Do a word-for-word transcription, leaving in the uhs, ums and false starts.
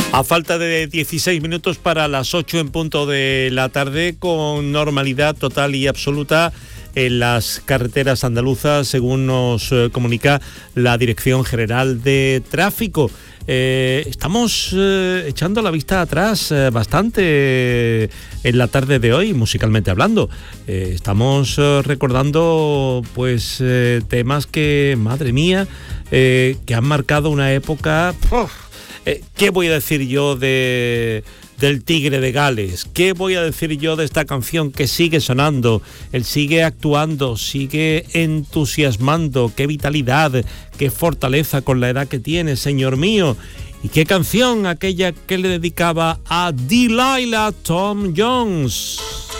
A falta de dieciséis minutos para las ocho en punto de la tarde, con normalidad total y absoluta en las carreteras andaluzas, según nos eh, comunica la Dirección General de Tráfico. Eh, estamos eh, echando la vista atrás eh, bastante eh, en la tarde de hoy, musicalmente hablando. Eh, estamos eh, recordando pues eh, temas que, madre mía, eh, que han marcado una época... ¡Uf! Eh, ¿Qué voy a decir yo de del Tigre de Gales? ¿Qué voy a decir yo de esta canción que sigue sonando? Él sigue actuando, sigue entusiasmando. ¡Qué vitalidad, qué fortaleza con la edad que tiene, señor mío! ¿Y qué canción aquella que le dedicaba a Delilah Tom Jones?